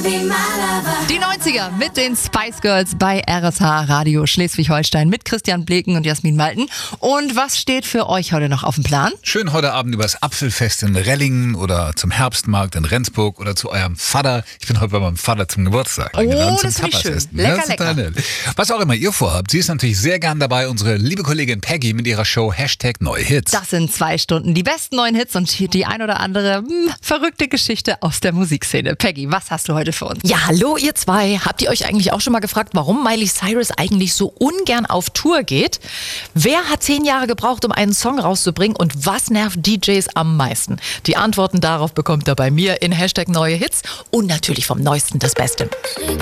Die 90er mit den Spice Girls bei RSH Radio Schleswig-Holstein mit Christian Bleken und Jasmin Malten. Und was steht für euch heute noch auf dem Plan? Schön heute Abend übers Apfelfest in Rellingen oder zum Herbstmarkt in Rendsburg oder zu eurem Vater. Ich bin heute bei meinem Vater zum Geburtstag eingeladen, das zum finde ich schön. Tapasessen. Lecker, lecker. Was auch immer ihr vorhabt, sie ist natürlich sehr gern dabei, unsere liebe Kollegin Peggy mit ihrer Show #Neue-Hits. Das sind 2 Stunden, die besten neuen Hits und die ein oder andere verrückte Geschichte aus der Musikszene. Peggy, was hast du heute für uns? Ja, hallo ihr zwei. Habt ihr euch eigentlich auch schon mal gefragt, warum Miley Cyrus eigentlich so ungern auf Tour geht? Wer hat 10 Jahre gebraucht, um einen Song rauszubringen und was nervt DJs am meisten? Die Antworten darauf bekommt ihr bei mir in #Neue-Hits und natürlich vom Neuesten das Beste.